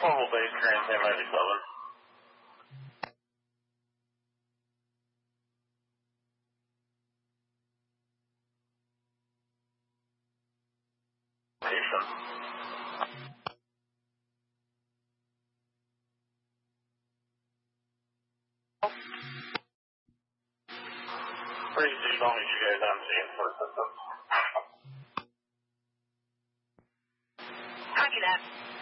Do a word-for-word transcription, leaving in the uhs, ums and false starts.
Global base transmit ninety-seven. Pretty soon, I'll meet you guys on scene for systems. Copy that.